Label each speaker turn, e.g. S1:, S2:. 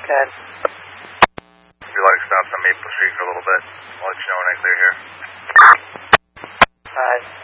S1: Good.
S2: Your light stops on Maple Street for a little bit. I'll let you know when I clear here.
S1: 5.